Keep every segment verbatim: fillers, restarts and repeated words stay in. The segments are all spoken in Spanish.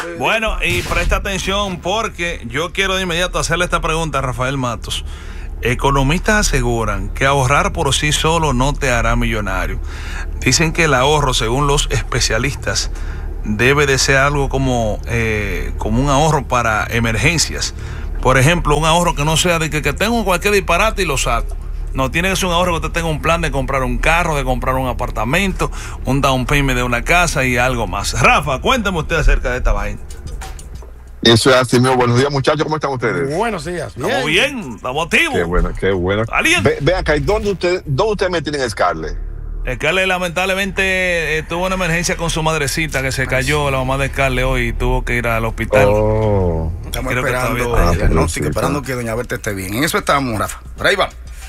Bueno, y presta atención porque yo quiero de inmediato hacerle esta pregunta a Rafael Matos. Economistas aseguran que ahorrar por sí solo no te hará millonario. Dicen que el ahorro, según los especialistas, debe de ser algo como, eh, como un ahorro para emergencias. Por ejemplo, un ahorro que no sea de que, que tengo cualquier disparate y lo saco. No, tiene que ser un ahorro que usted tenga un plan de comprar un carro, de comprar un apartamento, un down payment de una casa y algo más. Rafa, cuéntame usted acerca de esta vaina. Eso es así, mío. Buenos días, muchachos. ¿Cómo están ustedes? Buenos días. Bien. Estamos bien, estamos activos. Qué bueno, qué bueno. Ve, ve acá, ¿dónde usted, dónde usted me tienen Scarlett? Scarlett lamentablemente eh, tuvo una emergencia con su madrecita que se cayó, la mamá de Scarlett hoy y tuvo que ir al hospital. Oh. Estamos Creo esperando, que diagnóstico, esperando que doña Berta esté bien. En eso estamos, Rafa. Por ahí va.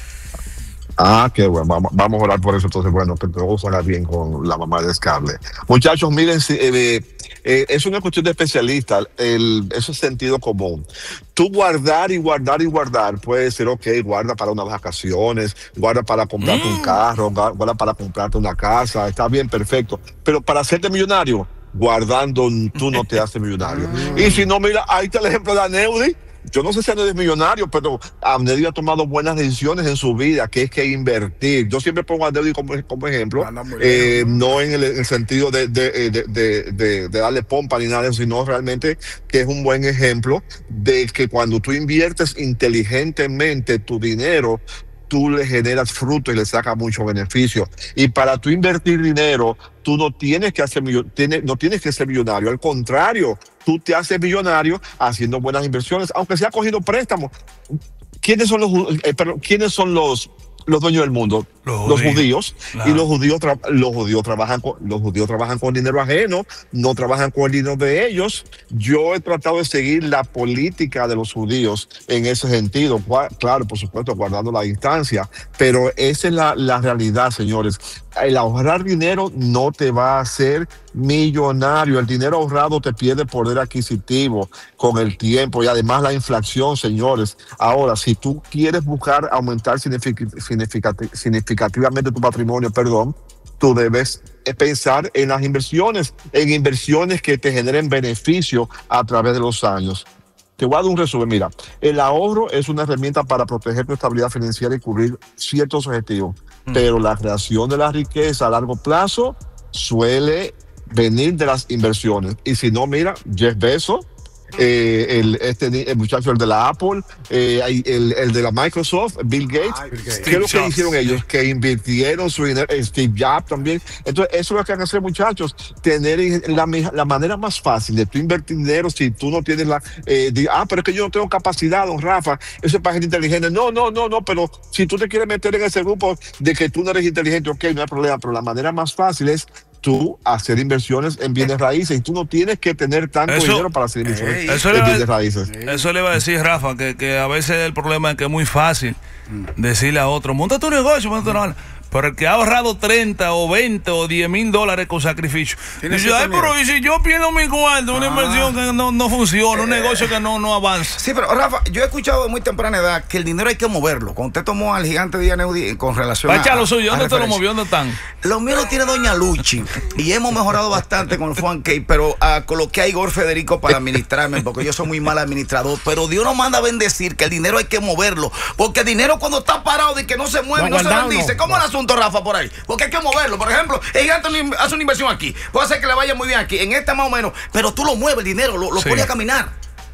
Ah, qué bueno, vamos, vamos a orar por eso. Entonces, bueno, que todo salga bien con la mamá de Scarlett. Muchachos, miren, eh, eh, es una cuestión de especialista, el, eso es sentido común. Tú guardar y guardar y guardar, puede ser, ok, guarda para unas vacaciones, guarda para comprarte mm. un carro, guarda para comprarte una casa, está bien, perfecto. Pero para hacerte millonario, guardando tú no te haces millonario. Y si no, mira, ahí está el ejemplo de Aneudi. Yo no sé si Aneudi es millonario, pero Aneudi ha tomado buenas decisiones en su vida, que es que invertir. Yo siempre pongo a Aneudi como, como ejemplo, eh, no en el, en el sentido de, de, de, de, de, de darle pompa ni nada, sino realmente que es un buen ejemplo de que cuando tú inviertes inteligentemente tu dinero, tú le generas fruto y le sacas mucho beneficio. Y para tú invertir dinero, tú no tienes que hacer tienes, no tienes que ser millonario. Al contrario, tú te haces millonario haciendo buenas inversiones, aunque sea cogiendo préstamos. ¿Quiénes son los, eh, perdón, ¿quiénes son los los dueños del mundo? Los, los judíos, judíos claro. Y los judíos tra los judíos trabajan con los judíos trabajan con dinero ajeno, no trabajan con el dinero de ellos. Yo he tratado de seguir la política de los judíos en ese sentido, claro, por supuesto, guardando la distancia, pero esa es la, la realidad, señores. El ahorrar dinero no te va a hacer millonario. El dinero ahorrado te pierde poder adquisitivo con el tiempo y además la inflación, señores. Ahora, si tú quieres buscar aumentar significati significativamente tu patrimonio, perdón, tú debes pensar en las inversiones, en inversiones que te generen beneficio a través de los años. Te voy a dar un resumen. Mira, el ahorro es una herramienta para proteger tu estabilidad financiera y cubrir ciertos objetivos. Mm. Pero la creación de la riqueza a largo plazo suele venir de las inversiones. Y si no, mira, Jeff Bezos, eh, el, este, el muchacho el de la Apple, eh, el, el de la Microsoft, Bill Gates. Ay, Bill Gates. ¿Qué es lo que Jobs. hicieron ellos? Que invirtieron su dinero, Steve Jobs también. Entonces, eso es lo que hay que hacer, muchachos. Tener la, la manera más fácil de tú invertir dinero si tú no tienes la... Eh, de, ah, pero es que yo no tengo capacidad, don Rafa. Eso es para gente inteligente. No, no, no, no, pero si tú te quieres meter en ese grupo de que tú no eres inteligente, ok, no hay problema, pero la manera más fácil es tú hacer inversiones en bienes raíces y tú no tienes que tener tanto eso, dinero para hacer inversiones ey, eso en bienes raíces. Eso le iba a decir, Rafa, que, que a veces el problema es que es muy fácil decirle a otro, monta tu negocio, monta tu negocio. Pero el que ha ahorrado treinta o veinte o diez mil dólares con sacrificio. Dice, ay, pero y si yo pierdo mi cuarto, una ah. inversión que no, no funciona, eh. un negocio que no, no avanza. Sí, pero Rafa, yo he escuchado de muy temprana edad que el dinero hay que moverlo. Cuando usted tomó al gigante de Aneudi con relación Pacha, a... lo suyo, ¿dónde te lo movió? ¿Dónde están? Lo mío lo tiene doña Luchi. Y hemos mejorado bastante con el four oh one k, pero uh, coloqué a Igor Federico para administrarme, porque yo soy muy mal administrador. Pero Dios nos manda a bendecir que el dinero hay que moverlo. Porque el dinero cuando está parado y que no se mueve, no, no se bendice. ¿Cómo no. es el asunto, Rafa, por ahí? Porque hay que moverlo. Por ejemplo, el gigante hace una inversión aquí. Puede hacer que le vaya muy bien aquí. En esta más o menos. Pero tú lo mueves, el dinero, lo, lo sí. pone a caminar.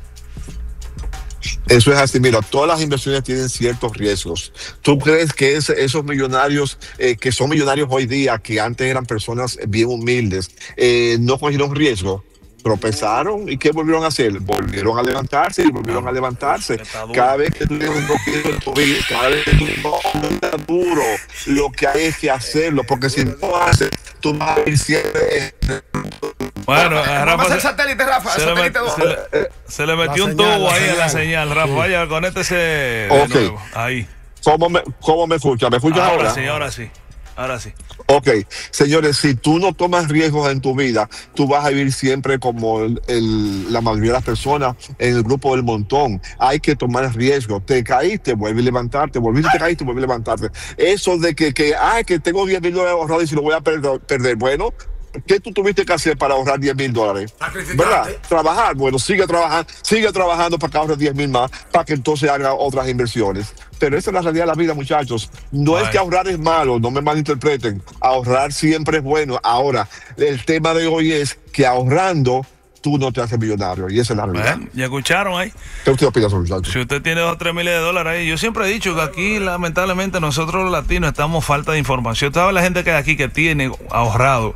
Eso es así. Mira, todas las inversiones tienen ciertos riesgos. ¿Tú crees que es, esos millonarios, eh, que son millonarios hoy día, que antes eran personas bien humildes, eh, no cogieron riesgo? Tropezaron y ¿qué volvieron a hacer? Volvieron a levantarse y volvieron a levantarse. Cada vez que tú tienes un tropiezo en tu vida, cada vez que tú no estás duro, lo que hay es que hacerlo, porque si no haces, tú vas a ir siempre. Bueno, a Rafa, se, el satélite, Rafa, se, satélite le, se, le, se le metió un tubo ahí señal. en la señal, Rafa. Sí. Vaya, conéctese. Ok. De nuevo. Ahí. ¿Cómo me, cómo me escucha? ¿Me escuchas ahora? Ahora sí, ahora sí. Ahora sí. Ok, señores, si tú no tomas riesgos en tu vida, tú vas a vivir siempre como el, el, la mayoría de las personas en el grupo del montón. Hay que tomar riesgos. Te caíste, vuelve a levantarte, volviste, te caíste, vuelve a levantarte. Eso de que, que, ay, que tengo diez mil dólares ahorrados y si lo voy a perder, perder. Bueno, ¿qué tú tuviste que hacer para ahorrar diez mil dólares? ¿Verdad? Trabajar. Bueno, sigue trabajando, sigue trabajando para que ahorres diez mil más, para que entonces haga otras inversiones. Pero esa es la realidad de la vida, muchachos. No Ay. es que ahorrar es malo, no me malinterpreten. Ahorrar siempre es bueno. Ahora, el tema de hoy es que ahorrando tú no te haces millonario, y esa es la realidad. Bueno, ya escucharon ahí. ¿Qué usted opina sobre eso? Si usted tiene dos o tres miles de dólares ahí, yo siempre he dicho que aquí, lamentablemente, nosotros los latinos estamos falta de información. Usted sabe la gente que hay aquí que tiene ahorrado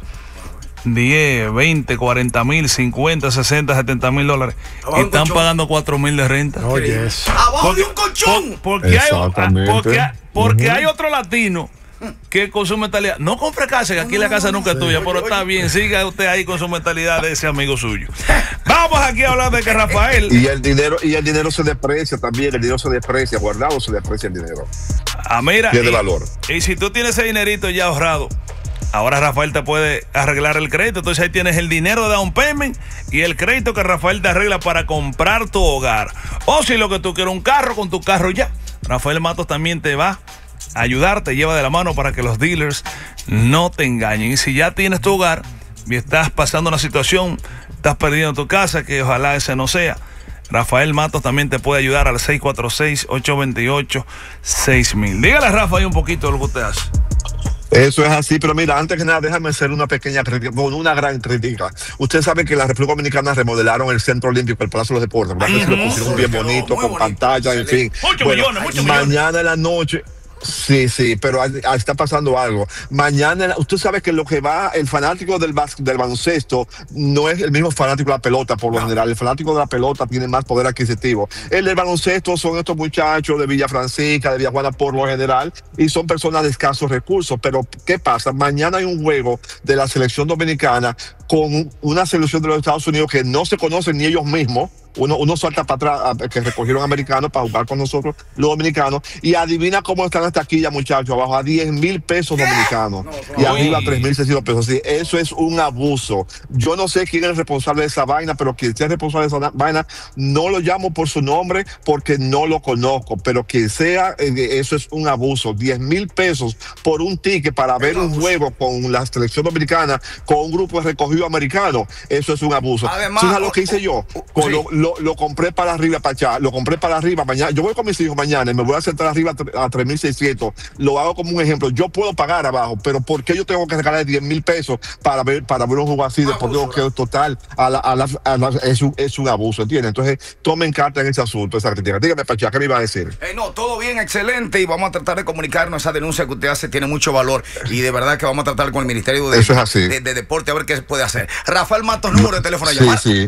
diez, veinte, cuarenta mil, cincuenta, sesenta, setenta mil dólares y están pagando cuatro mil de renta. Oye, eso. Abajo de un colchón. Por, porque hay, porque, porque uh-huh. hay otro latino que con su mentalidad, no compre casa, que aquí no, la casa no, nunca sí. es tuya, pero oye, está bien, siga usted ahí con su mentalidad de ese amigo suyo. Vamos aquí a hablar de que Rafael. Y el dinero, y el dinero se deprecia también, el dinero se deprecia, guardado se deprecia el dinero. Ah, mira. Tiene y, valor. Y si tú tienes ese dinerito ya ahorrado, ahora Rafael te puede arreglar el crédito. Entonces ahí tienes el dinero de down payment y el crédito que Rafael te arregla para comprar tu hogar. O si lo que tú quieres un carro, con tu carro ya. Rafael Matos también te va a ayudar, te lleva de la mano para que los dealers no te engañen. Y si ya tienes tu hogar y estás pasando una situación, estás perdiendo tu casa, que ojalá ese no sea, Rafael Matos también te puede ayudar al seis cuatro seis, ocho dos ocho, seis mil. Dígale a Rafa ahí un poquito de lo que usted hace. Eso es así, pero mira, antes que nada, déjame hacer una pequeña crítica, bueno, una gran crítica. Ustedes saben que la República Dominicana remodelaron el Centro Olímpico, el Palacio de los Deportes, ¿verdad? Que se lo pusieron bien bonito, con pantalla, en fin. Muchos millones, muchos millones. Mañana en la noche. Sí, sí, pero ahí está pasando algo. Mañana, usted sabe que lo que va, el fanático del, del baloncesto no es el mismo fanático de la pelota, por lo no. general. El fanático de la pelota tiene más poder adquisitivo. El del baloncesto son estos muchachos de Villa Francisca, de Villajuana, por lo general, y son personas de escasos recursos. Pero, ¿qué pasa? Mañana hay un juego de la selección dominicana con una selección de los Estados Unidos que no se conocen ni ellos mismos. Uno, uno salta para atrás, que recogieron americanos para jugar con nosotros, los dominicanos, y adivina cómo están las taquillas, muchachos, abajo a diez mil pesos dominicanos, no, no, y arriba a tres mil seiscientos pesos. Sí, eso es un abuso. Yo no sé quién es el responsable de esa vaina, pero quien sea responsable de esa vaina, no lo llamo por su nombre porque no lo conozco, pero quien sea, eh, eso es un abuso. diez mil pesos por un ticket para ver un juego con la selección dominicana, con un grupo de recogido americano, eso es un abuso. Además, ¿sabes lo que hice yo? Con sí. lo, Lo, lo compré para arriba, para allá, lo compré para arriba mañana. Yo voy con mis hijos mañana y me voy a sentar arriba a tres mil seiscientos. Lo hago como un ejemplo. Yo puedo pagar abajo, pero ¿por qué yo tengo que regalar diez mil pesos para ver para ver un juego así? Después tengo que total, a la, a la, a la, es, un, es un abuso, ¿entiendes? Entonces, tomen carta en ese asunto, esa crítica. Dígame, Pachá, ¿qué me iba a decir? Eh, no, todo bien, excelente, y vamos a tratar de comunicarnos. Esa denuncia que usted hace tiene mucho valor, y de verdad que vamos a tratar con el Ministerio de, Eso es así. de, de Deporte a ver qué se puede hacer. Rafael Matos, número de teléfono a sí, llamar. Sí, sí.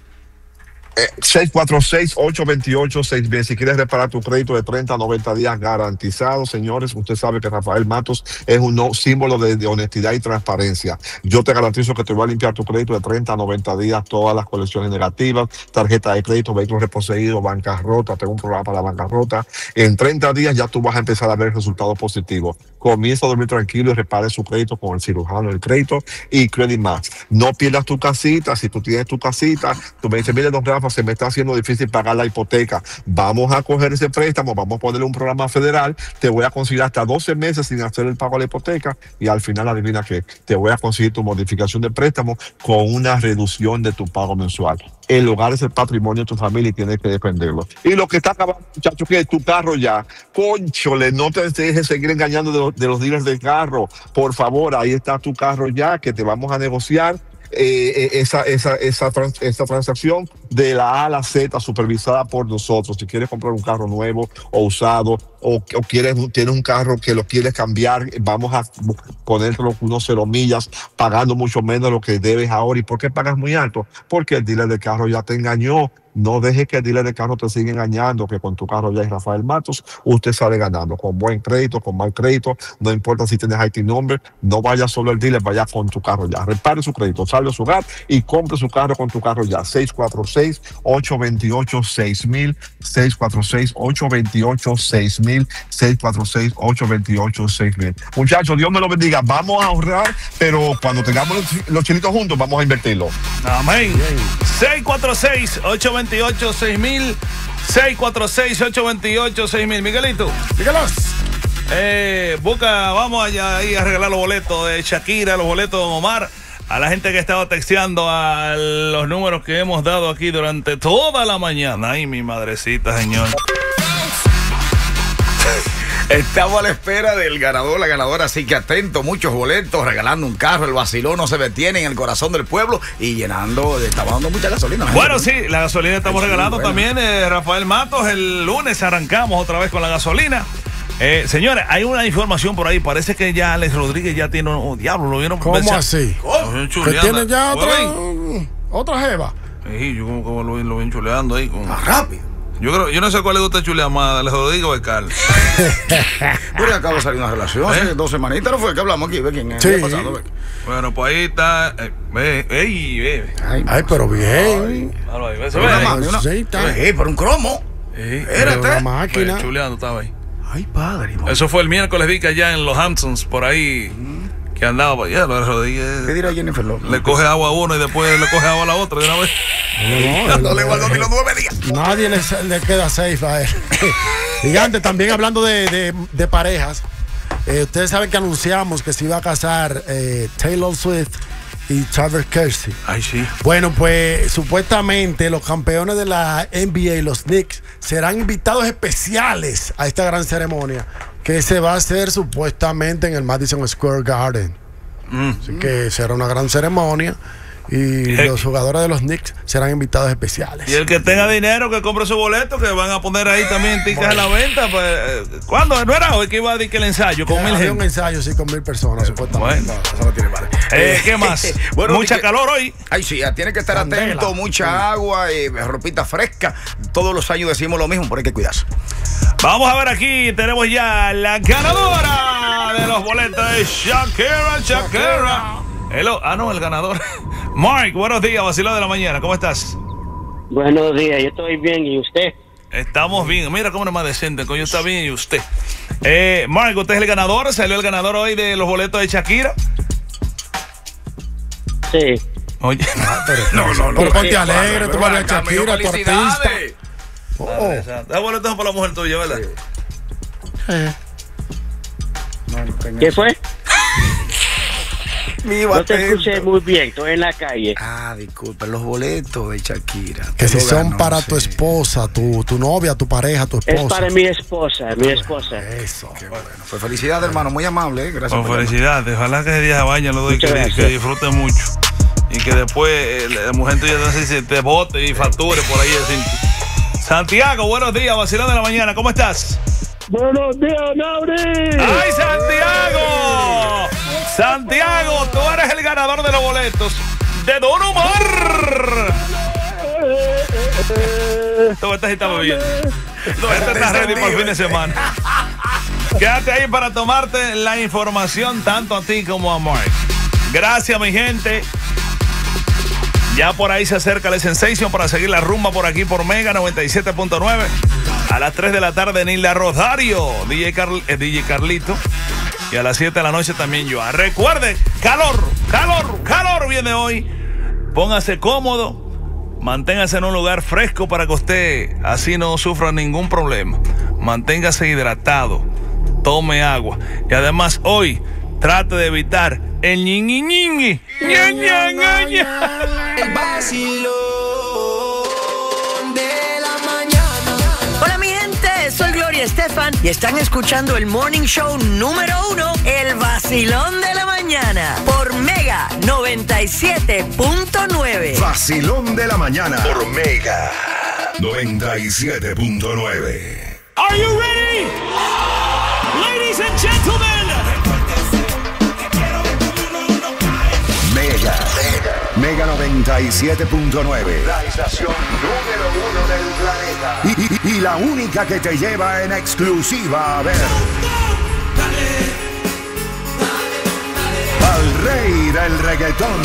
Eh, seis cuatro seis, ocho dos ocho, seis mil. Si quieres reparar tu crédito de treinta a noventa días garantizado, señores, usted sabe que Rafael Matos es un no, símbolo de, de honestidad y transparencia. Yo te garantizo que te voy a limpiar tu crédito de treinta a noventa días, todas las colecciones negativas, tarjeta de crédito, vehículos reposeídos, bancarrota, tengo un programa para la bancarrota. En treinta días ya tú vas a empezar a ver resultados positivos. Comienza a dormir tranquilo y repare su crédito con el cirujano del crédito y Credit Max. No pierdas tu casita. Si tú tienes tu casita, tú me dices, mire, don Rafa, se me está haciendo difícil pagar la hipoteca. Vamos a coger ese préstamo, vamos a ponerle un programa federal, te voy a conseguir hasta doce meses sin hacer el pago a la hipoteca y al final, adivina qué, te voy a conseguir tu modificación de préstamo con una reducción de tu pago mensual. El hogar es el patrimonio de tu familia y tienes que defenderlo. Y lo que está acabando, muchachos, que es tu carro ya. Conchole, no te dejes seguir engañando de los, de los dealers del carro. Por favor, ahí está tu carro ya, que te vamos a negociar. Eh, esa, esa, esa, trans, esa transacción de la A a la Z supervisada por nosotros. Si quieres comprar un carro nuevo o usado o, o quieres, tienes un carro que lo quieres cambiar, vamos a ponértelo unos cero millas pagando mucho menos de lo que debes ahora. ¿Y por qué pagas muy alto? Porque el dealer del carro ya te engañó. No dejes que el dealer de carro te siga engañando, que con tu carro ya es Rafael Matos, usted sale ganando, con buen crédito, con mal crédito, no importa si tienes I T number, no vaya solo el dealer, vaya con tu carro ya. Repare su crédito, salve a su hogar y compre su carro con tu carro ya. seis cuatro seis, ocho dos ocho, seis mil, seis cuatro seis, ocho dos ocho, seis mil, seis cuatro seis, ocho dos ocho, seis mil. Muchachos, Dios me lo bendiga, vamos a ahorrar, pero cuando tengamos los, los chinitos juntos, vamos a invertirlo. Amén. seis cuatro seis, ocho dos ocho, seis mil, seis cuatro seis, ocho dos ocho, seis mil. Miguelito, dígalos. Eh, busca, vamos allá ahí a regalar los boletos de Shakira, los boletos de Omar. a la gente que estaba texteando a los números que hemos dado aquí durante toda la mañana. Ay, mi madrecita, señor. Estamos a la espera del ganador, la ganadora, así que atento, muchos boletos, regalando un carro, el vacilón no se detiene en el corazón del pueblo y llenando, estamos dando mucha gasolina. Bueno, sí, la gasolina estamos sí, regalando bueno. también, eh, Rafael Matos, el lunes arrancamos otra vez con la gasolina. Eh, señores, hay una información por ahí, parece que ya Alex Rodríguez ya tiene un oh, diablo, lo vieron. ¿Cómo pensar. así? ¿Cómo? ¿Que tiene ya otra, otra jeva? Sí, yo como, como lo, lo ven chuleando ahí. Como... Más rápido. Yo creo, yo no sé cuál le gusta chulear más, Alex Rodríguez o el Carlos. Pero acaba de salir una relación, ¿Eh? hace dos semanitas, ¿no fue que hablamos aquí? ¿Ve quién es? Sí. ¿Qué ha pasado? Ve. Bueno, pues ahí está. Eh, ve, ey, ve. Ay, Ay, pero bien. Míralo ahí, ve, se Pero ve una ahí. ma- una- Sí, está. Eh, pero un cromo. Sí. Espérate. Pero una Ve, máquina. chuleando estaba ahí. Ay, padre. Eso fue el miércoles, vi que allá en los Hamptons, por ahí, que andaba por allá, Alex Rodríguez. ¿Qué dirá Jennifer López? Le coge agua a uno y después le coge agua a la otra de una vez. No, no, No le guardó ni los nueve días. nadie le, le queda safe a él. Gigante, también hablando de, de, de parejas, eh, ustedes saben que anunciamos que se iba a casar eh, Taylor Swift y Travis Kelce. Ay, sí. Bueno, pues supuestamente los campeones de la N B A, los Knicks, serán invitados especiales a esta gran ceremonia que se va a hacer supuestamente en el Madison Square Garden. Mm. Así que será una gran ceremonia y Eh. los jugadores de los Knicks serán invitados especiales. Y el que tenga dinero que compre su boleto, que van a poner ahí también ticas a la venta. Pues, eh, ¿cuándo? ¿No era hoy que iba a decir que el ensayo con mil Había un gente? ensayo, sí, con mil personas, supuestamente. Bueno. No, eso no tiene madre. Eh, ¿Qué más? Bueno, Mucha que- calor hoy. Ay, sí, tiene que estar Candela. atento, mucha agua, eh, ropita fresca. Todos los años decimos lo mismo, pero hay que cuidarse. Vamos a ver aquí, tenemos ya la ganadora de los boletos de Shakira, Shakira. Hello. Ah, no, el ganador. Mark, buenos días, vacilón de la mañana, ¿cómo estás? Buenos días, yo estoy bien, ¿y usted? Estamos bien, mira cómo es más decente, coño, está bien y usted. Eh, Mark, usted es el ganador, salió el ganador hoy de los boletos de Shakira. Sí. Oye, No, no, no. Pero ponte Eh, alegre, tú vas a ver acá, Shakira, amigo, tu artista. felicidades. Oh, da boletos para la mujer tuya, ¿verdad? eh. ¿Qué fue? Viva No te atento. escuché muy bien, estoy en la calle. Ah, disculpe, los boletos de Shakira. Que si Lo son ganó, para sí. tu esposa, tu, tu novia, tu pareja, tu Es esposa. para mi esposa, mi esposa. Eso. Qué bueno. Pues felicidades, hermano, muy amable, eh. Gracias Con por llamar. felicidades, ojalá que ese día se bañen los dos y que, Muchas que gracias. disfruten mucho. Y que después eh, la mujer tuya no sé si te bote y facture por ahí. Así. Santiago, buenos días, vacilón de la mañana, ¿cómo estás? Buenos días, Nauri. ¡Ay, Santiago! Santiago, tú eres el ganador de los boletos de Don Omar. Tú estás está bebiendo. Tú estás ready para el fin de semana. Quédate ahí para tomarte la información tanto a ti como a Mark. Gracias, mi gente. Ya por ahí se acerca la Sensation para seguir la rumba por aquí por Mega noventa y siete punto nueve. A las tres de la tarde, Nila Rosario, D J, Carl, eh, D J Carlito. Y a las siete de la noche también yo. Recuerde, calor, calor, calor viene hoy. Póngase cómodo. Manténgase en un lugar fresco para que usted así no sufra ningún problema. Manténgase hidratado. Tome agua. Y además hoy trate de evitar el ñingui ñingui. Ña, ña, ña, ña. El vacilón de la mañana. Hola mi gente, soy Gloria Estefan y están escuchando el Morning Show número uno, El Vacilón de la Mañana, por Mega noventa y siete punto nueve. Vacilón de la mañana por Mega noventa y siete punto nueve. Are you ready? Ladies and gentlemen. Mega, Mega noventa y siete punto nueve. La estación número uno del planeta. Y, y- y la única que te lleva en exclusiva a ver al rey del reggaetón.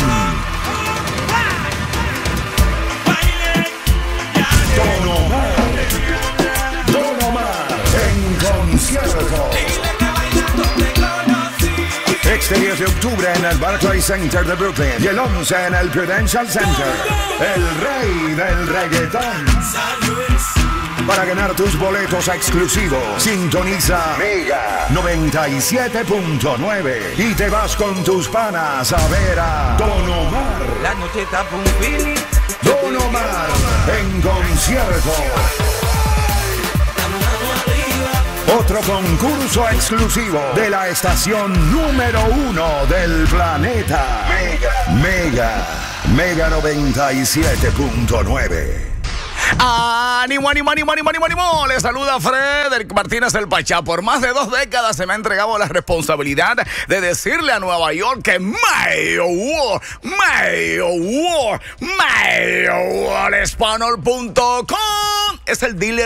Don Omar. Don Omar en concierto. Este diez de octubre en el Barclays Center de Brooklyn y el once en el Prudential Center. El rey del reggaetón. para ganar tus boletos exclusivos. Sintoniza Mega noventa y siete punto nueve y te vas con tus panas a ver a Don Omar. La noche está por un feeling. Don Omar en concierto. Otro concurso exclusivo de la estación número uno del planeta. Mega. Mega. Mega noventa y siete punto nueve. ¡Ánimo, ánimo, ánimo, ánimo, ánimo, ánimo! Le saluda Frederick Martínez el Pachá. Por más de dos décadas se me ha entregado la responsabilidad de decirle a Nueva York que Mayo War, Mayo War, Mayo War Español punto com es el dealer